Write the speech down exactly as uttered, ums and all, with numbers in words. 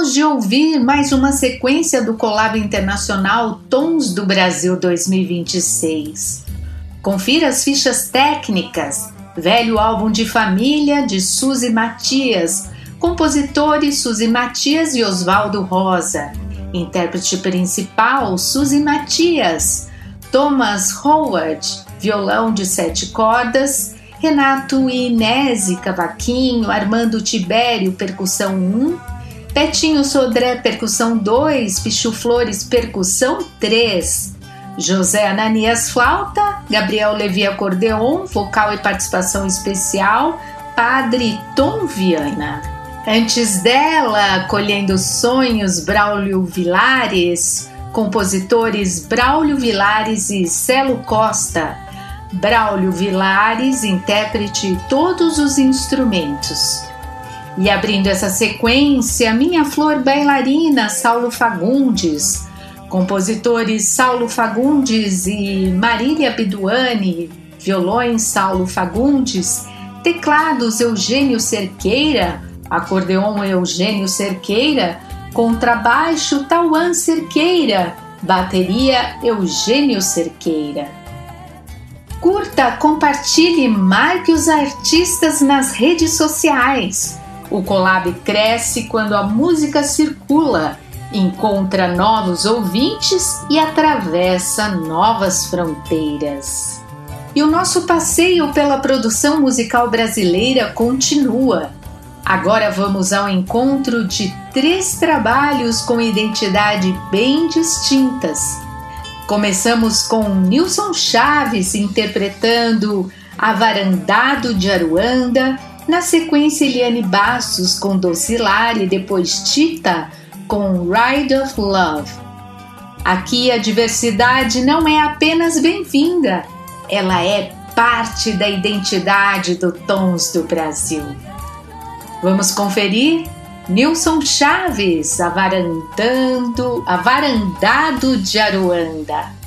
Acabamos de ouvir mais uma sequência do Collab Internacional Tons do Brasil dois mil e vinte e seis. Confira as fichas técnicas. Velho álbum de família de Suzy Matias, compositores Suzy Matias e Oswaldo Rosa. Intérprete principal Suzy Matias, Thomas Howard, violão de sete cordas, Renato Inese, cavaquinho, Armando Tibério, percussão um, Petinho Sodré, percussão dois, Pichu Flores, percussão três, José Ananias, flauta, Gabriel Levi, acordeon, vocal e participação especial, Padre Tom Viana. Antes dela, Colhendo Sonhos, Braulio Vilares, compositores Braulio Vilares e Celo Costa. Braulio Vilares, intérprete todos os instrumentos. E abrindo essa sequência, Minha Flor Bailarina, Saulo Fagundes, compositores Saulo Fagundes e Marília Biduani, violões Saulo Fagundes, teclados Eugênio Cerqueira, acordeon Eugênio Cerqueira, contrabaixo Tauan Cerqueira, bateria Eugênio Cerqueira. Curta, compartilhe, marque os artistas nas redes sociais. O Collab cresce quando a música circula, encontra novos ouvintes e atravessa novas fronteiras. E o nosso passeio pela produção musical brasileira continua. Agora vamos ao encontro de três trabalhos com identidade bem distintas. Começamos com Nilson Chaves interpretando Avarandado de Aruanda, na sequência Eliane Bastos com Docilar e depois Tita com Ride of Love. Aqui a diversidade não é apenas bem-vinda, ela é parte da identidade do Tons do Brasil. Vamos conferir? Nilson Chaves, avarandando, avarandado de Aruanda.